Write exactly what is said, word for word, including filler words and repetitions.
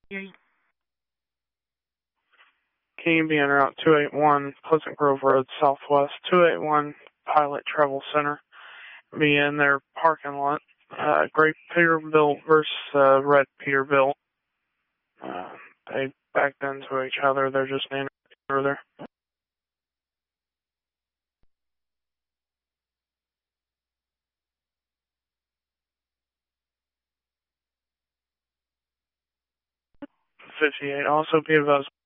Can you be en route two eighty-one Pleasant Grove Road Southwest, two eighty-one Pilot Travel Center. Be in their parking lot. Uh, Gray Peterbilt versus uh, Red Peterbilt. Uh, they backed into each other. They're just named further. fifty-eight. Also be advised